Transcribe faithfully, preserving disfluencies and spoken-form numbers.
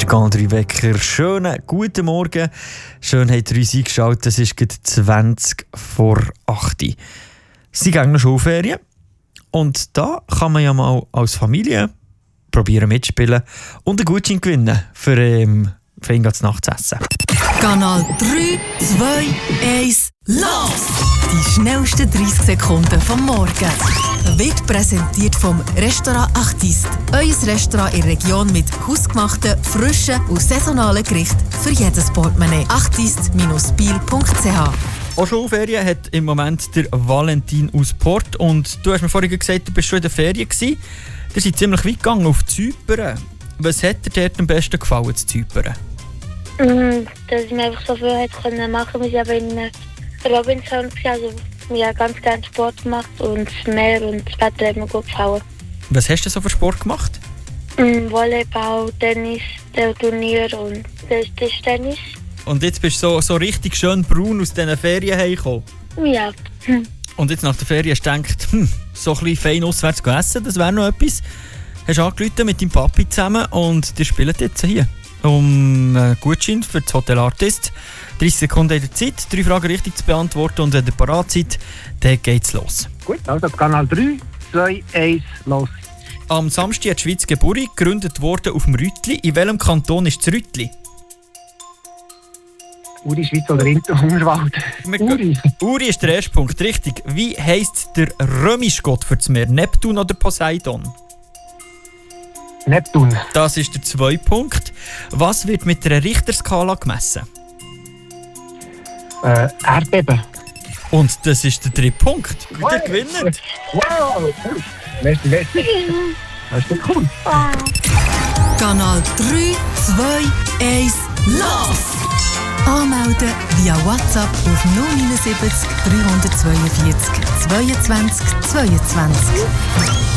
ist der Gandri Wecker. Schönen guten Morgen. Schön habt ihr uns eingeschaltet. Es ist gerade zwanzig vor acht. Sie gehen noch Schulferien. Und da kann man ja mal als Familie probieren mitspielen und einen Gutschein gewinnen für, ähm, für ihn zu Nacht zu essen. Kanal drei, zwei, eins, los! Die schnellsten dreißig Sekunden vom Morgen. Wird präsentiert vom Restaurant Artiste. Euer Restaurant in der Region mit hausgemachten, frischen und saisonalen Gerichten für jedes Portemonnaie. artiste Bindestrich biel punkt c h. Auch Schulferien hat im Moment der Valentin aus Port. Und du hast mir vorhin gesagt, du bist schon in der Ferien gewesen. Ihr seid ziemlich weit gegangen auf Zypern. Was hat dir dort am besten gefallen, zu Zypern? Mm, dass ich mir einfach so viel hätte können machen. Wir waren aber in einem Robinson, also wir haben ganz gerne Sport gemacht und das Meer und das Wetter hat mir gut gefallen. Was hast du so für Sport gemacht? Mm, Volleyball, Tennis, Turnier und Tischtennis. Und jetzt bist du so, so richtig schön braun aus diesen Ferien heimgekommen? Ja. Hm. Und jetzt nach der Ferien hast du gedacht, hm, so ein bisschen fein auswärts essen, das wäre noch etwas. Hast angerufen mit deinem Papi zusammen und die spielen jetzt hier um einen Gutschein für das Hotel Artist. dreißig Sekunden in der Zeit, drei Fragen richtig zu beantworten und wenn ihr parat seid, dann geht's los. Gut, also Kanal drei, zwei, eins, los. Am Samstag hat die Schweiz Geburt, gegründet worden auf dem Rütli. In welchem Kanton ist das Rütli? Uri, Schweiz oder Unterwald? Uri. Uri ist der erste Punkt, richtig. Wie heisst der römische Gott für das Meer? Neptun oder Poseidon? Neptun. Das ist der zweite Punkt. Was wird mit einer Richterskala gemessen? Äh, Erdbeben. Und das ist der dritte Punkt. Wow. Der gewinnt. Wow! Merci, merci. Das ist doch cool. Kanal drei, zwei, eins, los! Anmelden via WhatsApp auf null neun sieben drei zwei vier, zweiundzwanzig zweiundzwanzig.